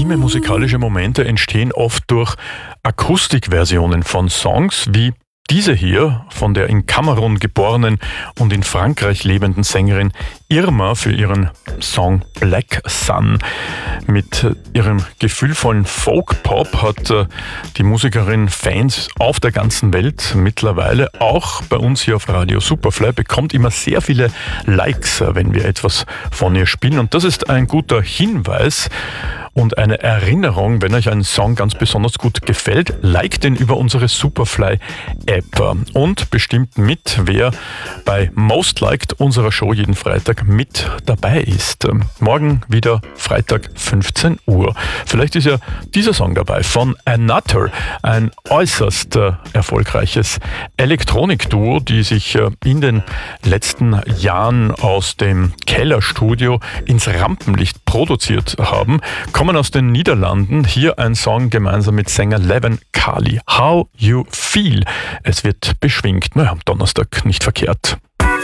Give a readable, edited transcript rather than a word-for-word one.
Intime musikalische Momente entstehen oft durch Akustikversionen von Songs, wie diese hier von der in Kamerun geborenen und in Frankreich lebenden Sängerin Irma für ihren Song Black Sun. Mit ihrem gefühlvollen Folk-Pop hat die Musikerin Fans auf der ganzen Welt mittlerweile. Auch bei uns hier auf Radio Superfly bekommt immer sehr viele Likes, wenn wir etwas von ihr spielen. Und das ist ein guter Hinweis und eine Erinnerung, wenn euch ein Song ganz besonders gut gefällt, liked den über unsere Superfly-App und bestimmt mit, wer bei Most Liked unserer Show jeden Freitag mit dabei ist. Morgen wieder Freitag 15 Uhr. Vielleicht ist ja dieser Song dabei von Another, ein äußerst erfolgreiches Elektronikduo, die sich in den letzten Jahren aus dem Kellerstudio ins Rampenlicht produziert haben, kommen aus den Niederlanden. Hier ein Song gemeinsam mit Sänger Levin Kali. How You Feel. Es wird beschwingt. Naja, am Donnerstag nicht verkehrt.